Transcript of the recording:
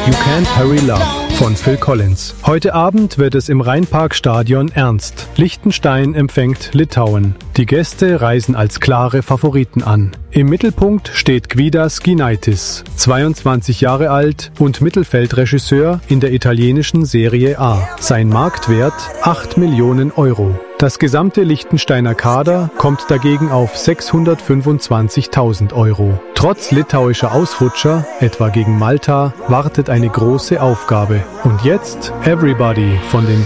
You Can't Hurry Love von Phil Collins. Heute Abend wird es im Rheinparkstadion ernst. Liechtenstein empfängt Litauen. Die Gäste reisen als klare Favoriten an. Im Mittelpunkt steht Gvidas Ginaitis, 22 Jahre alt und Mittelfeldregisseur in der italienischen Serie A. Sein Marktwert 8 Millionen Euro. Das gesamte Liechtensteiner Kader kommt dagegen auf 625.000 Euro. Trotz litauischer Ausrutscher, etwa gegen Malta, wartet eine große Aufgabe. Und jetzt Everybody von den